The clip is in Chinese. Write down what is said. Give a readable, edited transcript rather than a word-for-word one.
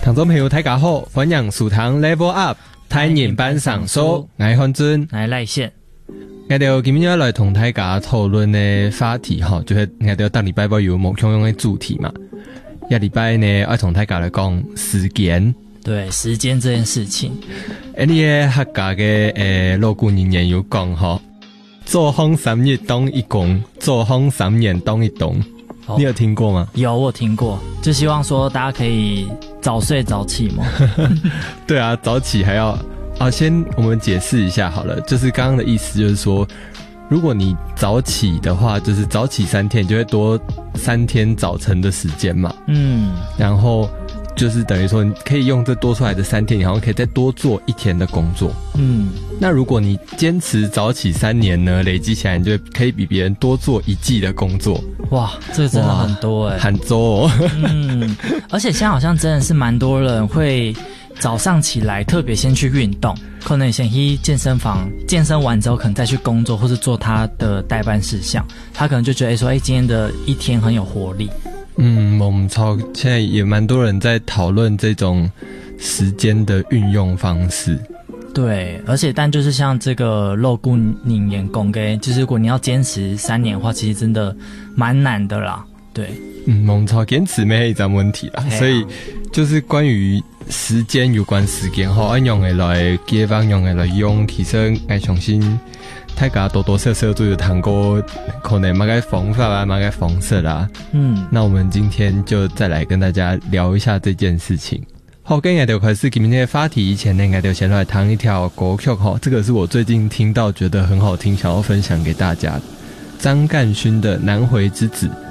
聽眾朋友大家好，歡迎收聽 Level Up 台語版上書，我係漢尊， 我係賴憲。 我哋今日來同大家討論的話題就是我哋當禮拜有目標用的主題嘛。一禮拜呢，要同大家來講時間。 對，時間這件事情。 你的客家的老古人言有講做風3日當一公，做風3年當一冬。你有聽過嗎？ 有，我有聽過，就希望說大家可以早睡早起嘛。 對啊，早起還要先我們解釋一下好了，就是剛剛的意思就是說，如果你早起的話，就是早起3天，就會多3天早晨的時間嘛。然後就是等於說你可以用這多出來的3天，然後可以再多做1天的工作。那如果你堅持早起3年呢，累積起來你就可以比別人多做1季的工作。 哇，這個真的很多很多哦。 而且現在好像真的是蠻多人會早上起來特別先去運動，可能先去健身房，健身完之後可能再去工作或是做他的代辦事項，他可能就覺得說今天的一天很有活力。 我們現在也蠻多人在討論這種時間的運用方式。 對，而且但就是像這個肉骨凝員工嘅，就是如果你要堅持3年的話，其實真的蠻難的啦。對， 冇錯，堅持沒一種問題啦。所以就是關於時間有關時間吼，按用的來記方用的來用，其實愛重新大家多多少少都有談過，可能某個方法啊，某個方式啦。那我們今天就再來跟大家聊一下這件事情。好，跟我哋開始今天的話題以前呢，我哋先來彈一條歌曲哈，這個是我最近聽到覺得很好聽，想要分享給大家的。張幹勳的《南回之子》。